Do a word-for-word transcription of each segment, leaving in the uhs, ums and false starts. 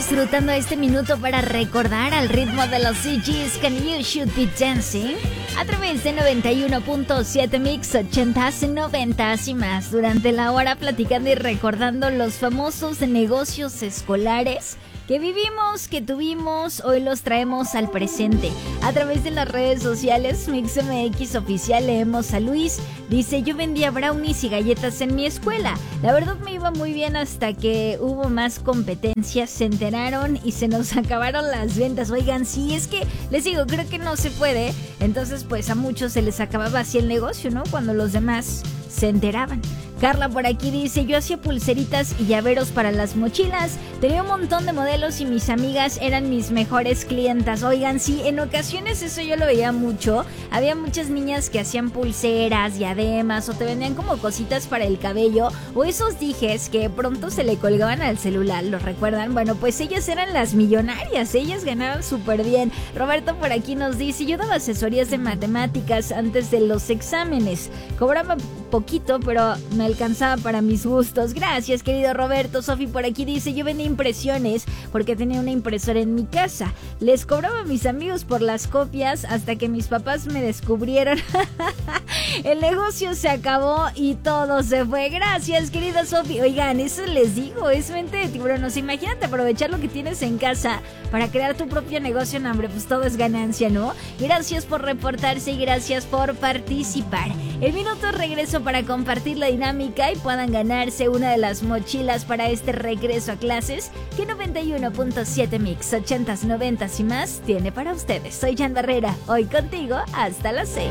disfrutando este minuto para recordar al ritmo de los C Gs Can You Should Be Dancing a través de noventa y uno punto siete Mix, ochentas, noventas y más. Durante la hora platicando y recordando los famosos negocios escolares que vivimos, que tuvimos, hoy los traemos al presente. A través de las redes sociales, Mix M X Oficial, leemos a Luis. Dice, yo vendía brownies y galletas en mi escuela. La verdad me iba muy bien hasta que hubo más competencias, se enteraron y se nos acabaron las ventas. Oigan, sí, es que les digo, creo que no se puede. Entonces, pues a muchos se les acababa así el negocio, ¿no? Cuando los demás se enteraban. Carla por aquí dice, yo hacía pulseritas y llaveros para las mochilas, tenía un montón de modelos y mis amigas eran mis mejores clientas. Oigan, sí, en ocasiones eso yo lo veía mucho, había muchas niñas que hacían pulseras, diademas o te vendían como cositas para el cabello o esos dijes que pronto se le colgaban al celular, ¿los recuerdan? Bueno, pues ellas eran las millonarias, ellas ganaban súper bien. Roberto por aquí nos dice, yo daba asesorías de matemáticas antes de los exámenes, cobraba poquito pero me alcanzaba para mis gustos. Gracias, querido Roberto. Sofi por aquí dice, yo vendía impresiones porque tenía una impresora en mi casa. Les cobraba a mis amigos por las copias hasta que mis papás me descubrieron. El negocio se acabó y todo se fue. Gracias, querida Sofi. Oigan, eso les digo, es mente de tiburón. O sea, imagínate aprovechar lo que tienes en casa para crear tu propio negocio. En hambre, pues todo es ganancia, ¿no? Gracias por reportarse y gracias por participar. El minuto regreso para compartir la dinámica y puedan ganarse una de las mochilas para este regreso a clases que noventa y uno punto siete Mix, ochentas, noventas y más tiene para ustedes. Soy Jan Barrera, hoy contigo hasta las seis.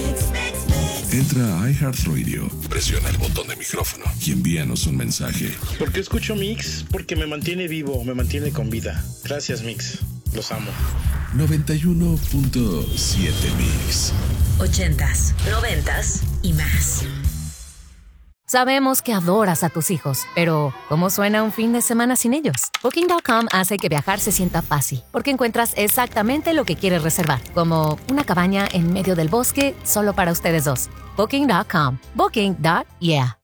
Entra a iHeartRadio, presiona el botón de micrófono y envíanos un mensaje. ¿Por qué escucho Mix? Porque me mantiene vivo, me mantiene con vida. Gracias, Mix. Los amo. noventa y uno punto siete Mix. Ochentas, noventas y más. Sabemos que adoras a tus hijos, pero ¿cómo suena un fin de semana sin ellos? Booking punto com hace que viajar se sienta fácil, porque encuentras exactamente lo que quieres reservar, como una cabaña en medio del bosque solo para ustedes dos. Booking punto com. Booking. Yeah.